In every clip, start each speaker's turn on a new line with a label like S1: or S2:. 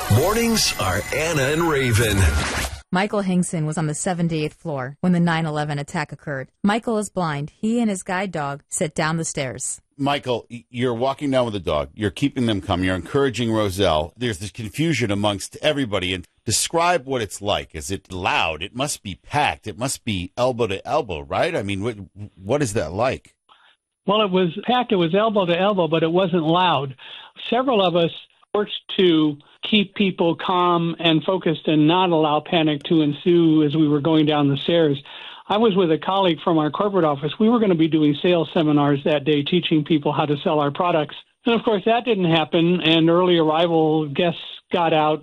S1: Mornings are Anna and Raven.
S2: Michael Hingson was on the 78th floor when the 9/11 attack occurred. Michael is blind. He and his guide dog sit down the stairs.
S3: Michael, you're walking down with the dog. You're keeping them calm. You're encouraging Roselle. There's this confusion amongst everybody. And describe what it's like. Is it loud? It must be packed. It must be elbow to elbow, right? I mean, what is that like?
S4: Well, it was packed. It was elbow to elbow, but it wasn't loud. Several of us worked to keep people calm and focused and not allow panic to ensue as we were going down the stairs. I was with a colleague from our corporate office. We were going to be doing sales seminars that day, teaching people how to sell our products. And, of course, that didn't happen, and early arrival guests got out.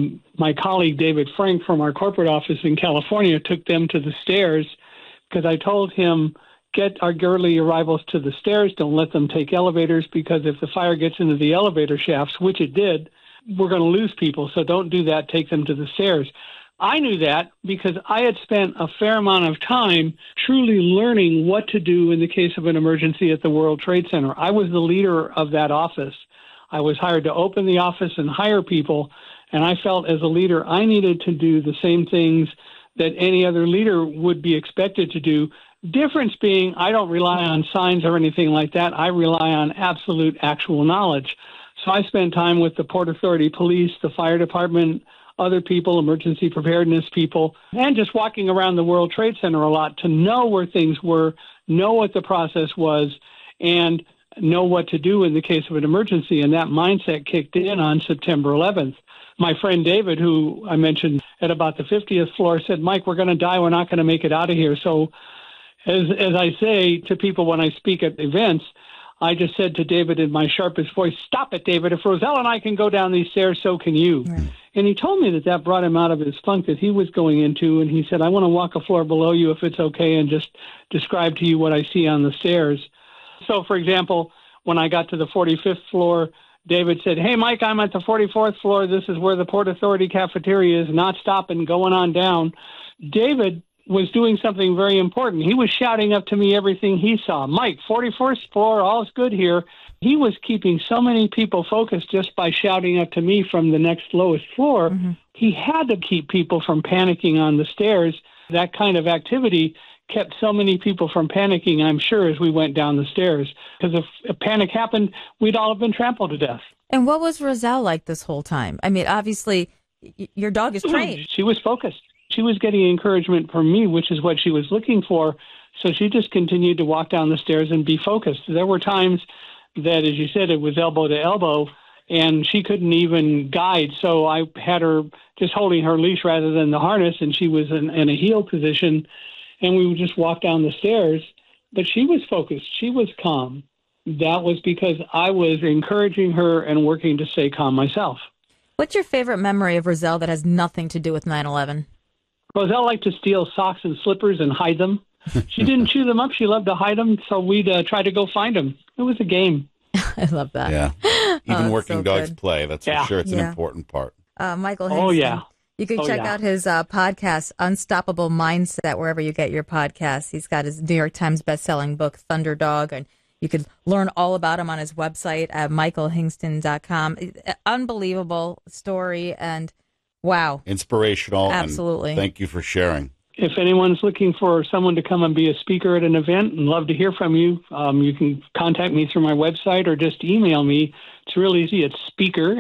S4: My colleague, David Frank, from our corporate office in California, took them to the stairs because I told him, get our early arrivals to the stairs. Don't let them take elevators, because if the fire gets into the elevator shafts, which it did, we're going to lose people. So don't do that. Take them to the stairs. I knew that because I had spent a fair amount of time truly learning what to do in the case of an emergency at the World Trade Center. I was the leader of that office. I was hired to open the office and hire people, and I felt as a leader I needed to do the same things that any other leader would be expected to do. Difference being, I don't rely on signs or anything like that. I rely on absolute actual knowledge. So I spent time with the Port Authority Police, the fire department, other people, emergency preparedness people, and just walking around the World Trade Center a lot to know where things were, know what the process was, and know what to do in the case of an emergency. And that mindset kicked in on September 11th. My friend David, who I mentioned at about the 50th floor, said, Mike, we're going to die. We're not going to make it out of here. So as I say to people when I speak at events, I just said to David in my sharpest voice, stop it, David. If Roselle and I can go down these stairs, so can you. Right. And he told me that brought him out of his funk that he was going into. And he said, I want to walk a floor below you if it's okay and just describe to you what I see on the stairs. So, for example, when I got to the 45th floor, David said, hey, Mike, I'm at the 44th floor. This is where the Port Authority cafeteria is, not stopping, going on down. David was doing something very important. He was shouting up to me everything he saw. Mike, 44th floor, all's good here. He was keeping so many people focused just by shouting up to me from the next lowest floor. Mm-hmm. He had to keep people from panicking on the stairs. That kind of activity kept so many people from panicking, I'm sure, as we went down the stairs. Because if a panic happened, we'd all have been trampled to death.
S2: And what was Roselle like this whole time? I mean, obviously, your dog is trained.
S4: She was focused. She was getting encouragement from me, which is what she was looking for. So she just continued to walk down the stairs and be focused. There were times that, as you said, it was elbow to elbow, and she couldn't even guide. So I had her just holding her leash rather than the harness, and she was in a heel position, and we would just walk down the stairs. But she was focused. She was calm. That was because I was encouraging her and working to stay calm myself.
S2: What's your favorite memory of Roselle that has nothing to do with 9/11?
S4: Roselle liked to steal socks and slippers and hide them. She didn't chew them up. She loved to hide them, so we'd try to go find them. It was a game.
S2: I love that.
S3: Yeah. Even working
S2: so
S3: dogs
S2: good.
S3: play. That's for sure. It's an important part.
S2: Michael Hingson.
S4: Oh, yeah.
S2: You can check out his podcast, Unstoppable Mindset, wherever you get your podcasts. He's got his New York Times bestselling book, Thunderdog, and you can learn all about him on his website at michaelhingston.com. Unbelievable story, and wow.
S3: Inspirational.
S2: Absolutely.
S3: And thank you for sharing.
S4: If anyone's looking for someone to come and be a speaker at an event and love to hear from you, you can contact me through my website or just email me. It's real easy. It's speaker,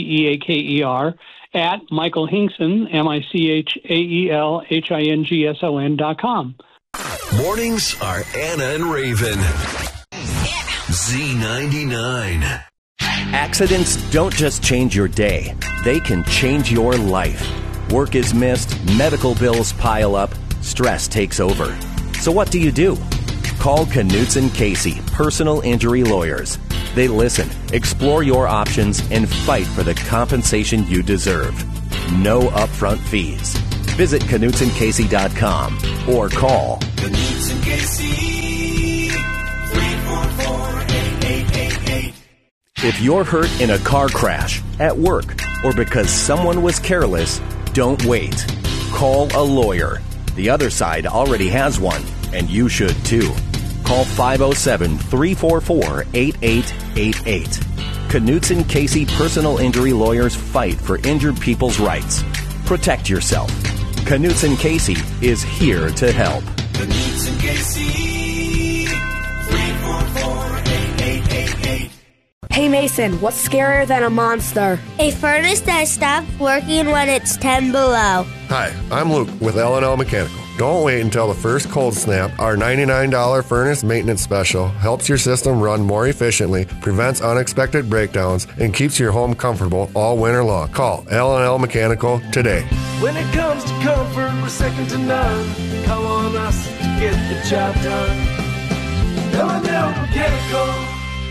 S4: SPEAKER, at Michael Hingson, MICHAELHINGSON.com.
S1: Mornings are Anna and Raven. Z99.
S5: Accidents don't just change your day, they can change your life. Work is missed, medical bills pile up, stress takes over. So what do? Call Knutson Casey, personal injury lawyers. They listen, explore your options, and fight for the compensation you deserve. No upfront fees. Visit KnutsonCasey.com or call
S6: Knutson Casey, 344-8888.
S5: If you're hurt in a car crash, at work, or because someone was careless, don't wait. Call a lawyer. The other side already has one, and you should too. Call 507-344-8888. Knutson Casey personal injury lawyers fight for injured people's rights. Protect yourself. Knutson Casey is here to help.
S6: Knutson Casey, 344-8888.
S7: Hey Mason, what's scarier than a monster?
S8: A furnace that stops working when it's 10 below.
S9: Hi, I'm Luke with L&L Mechanical. Don't wait until the first cold snap. Our $99 furnace maintenance special helps your system run more efficiently, prevents unexpected breakdowns, and keeps your home comfortable all winter long. Call L&L Mechanical today.
S6: When it comes to comfort, we're second to none. Call on us to get the job done. L&L Mechanical.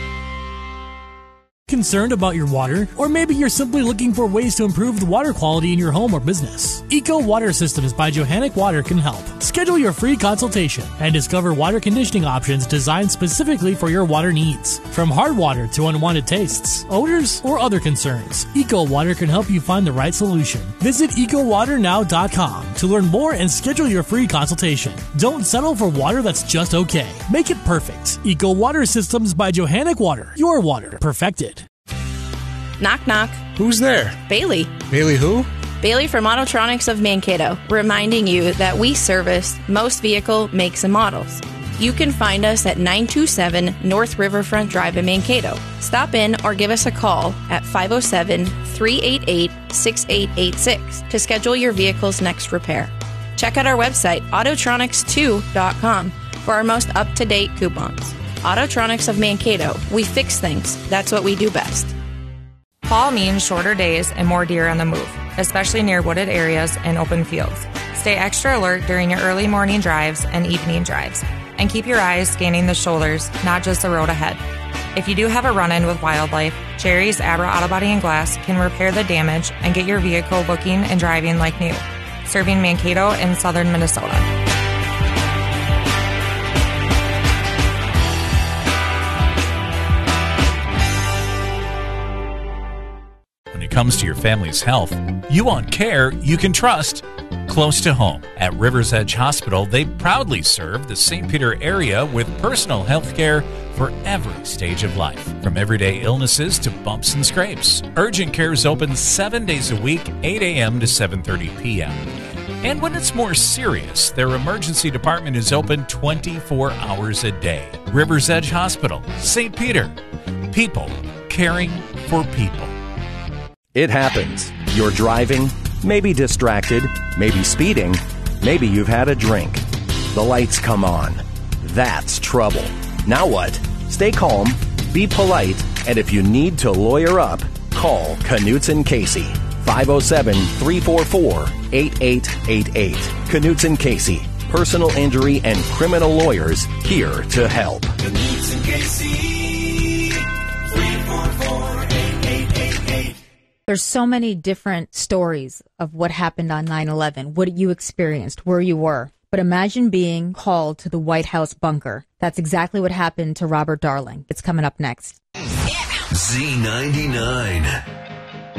S10: Concerned about your water? Or maybe you're simply looking for ways to improve the water quality in your home or business. Eco Water Systems by Johannec Water can help. Schedule your free consultation and discover water conditioning options designed specifically for your water needs. From hard water to unwanted tastes, odors, or other concerns, Eco Water can help you find the right solution. Visit EcoWaterNow.com to learn more and schedule your free consultation. Don't settle for water that's just okay. Make it perfect. Eco Water Systems by Johannec Water. Your water perfected.
S11: Knock, knock.
S12: Who's there?
S11: Bailey.
S12: Bailey who?
S11: Bailey from Autotronics of Mankato, reminding you that we service most vehicle makes and models. You can find us at 927 North Riverfront Drive in Mankato. Stop in or give us a call at 507-388-6886 to schedule your vehicle's next repair. Check out our website, Autotronics2.com, for our most up-to-date coupons. Autotronics of Mankato. We fix things. That's what we do best.
S13: Fall means shorter days and more deer on the move, especially near wooded areas and open fields. Stay extra alert during your early morning drives and evening drives, and keep your eyes scanning the shoulders, not just the road ahead. If you do have a run-in with wildlife, Jerry's Abra Auto Body and Glass can repair the damage and get your vehicle looking and driving like new. Serving Mankato and southern Minnesota.
S14: When it comes to your family's health, you want care you can trust close to home. At Rivers Edge Hospital, they proudly serve the St. Peter area with personal health care for every stage of life, from everyday illnesses to bumps and scrapes. Urgent care is open 7 days a week, 8 a.m. to 7:30 p.m. And when it's more serious, their emergency department is open 24 hours a day. Rivers Edge Hospital, St. Peter. People caring for people.
S5: It happens. You're driving, maybe distracted, maybe speeding, maybe you've had a drink. The lights come on. That's trouble. Now what? Stay calm, be polite, and if you need to lawyer up, call Knutson Casey. 507-344-8888. Knutson Casey, personal injury and criminal lawyers, here to help.
S6: Knutson Casey, 344-8888.
S2: There's so many different stories of what happened on 9/11, what you experienced, where you were. But imagine being called to the White House bunker. That's exactly what happened to Robert Darling. It's coming up next.
S1: Z99.